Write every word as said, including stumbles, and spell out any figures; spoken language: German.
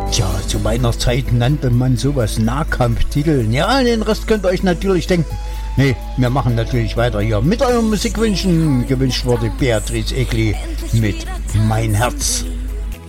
Tja, zu Weihnachtszeit nannte man sowas Nahkampftiteln. Ja, den Rest könnt ihr euch natürlich denken. Nee, wir machen natürlich weiter hier mit euren Musikwünschen. Gewünscht wurde Beatrice Egli mit Mein Herz.